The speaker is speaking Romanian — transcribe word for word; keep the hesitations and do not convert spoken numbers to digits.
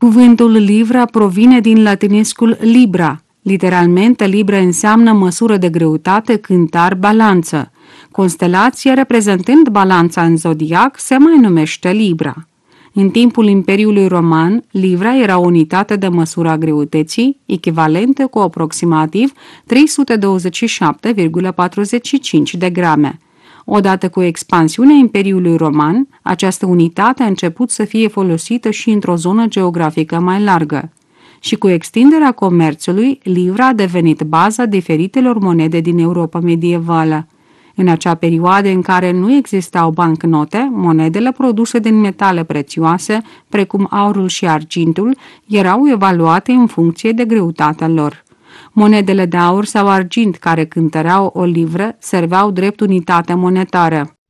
Cuvântul livra provine din latinescul libra. Literalmente, libra înseamnă măsură de greutate, cântar, balanță. Constelația reprezentând balanța în zodiac se mai numește libra. În timpul Imperiului Roman, livra era o unitate de măsură a greutății, echivalentă cu aproximativ trei sute douăzeci și șapte virgulă patruzeci și cinci de grame. Odată cu expansiunea Imperiului Roman, această unitate a început să fie folosită și într-o zonă geografică mai largă. Și cu extinderea comerțului, livra a devenit baza diferitelor monede din Europa medievală. În acea perioadă în care nu existau bancnote, monedele produse din metale prețioase, precum aurul și argintul, erau evaluate în funcție de greutatea lor. Monedele de aur sau argint care cântăreau o livră serveau drept unitate monetară.